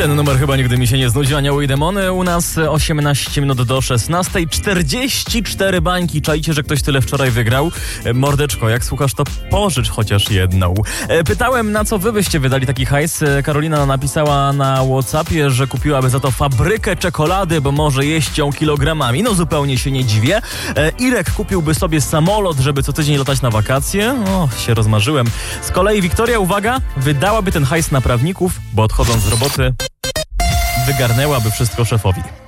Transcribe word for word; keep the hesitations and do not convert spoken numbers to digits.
Ten numer chyba nigdy mi się nie znudził. Anioły i demony. U nas osiemnaście minut do szesnastej. czterdzieści cztery bańki. Czajcie, że ktoś tyle wczoraj wygrał? Mordeczko, jak słuchasz, to pożycz chociaż jedną. Pytałem, na co wy byście wydali taki hajs. Karolina napisała na WhatsAppie, że kupiłaby za to fabrykę czekolady, bo może jeść ją kilogramami. No zupełnie się nie dziwię. Irek kupiłby sobie samolot, żeby co tydzień latać na wakacje. O, się rozmarzyłem. Z kolei Wiktoria, uwaga, wydałaby ten hajs na prawników, bo odchodząc z roboty wygarnęłaby wszystko szefowi.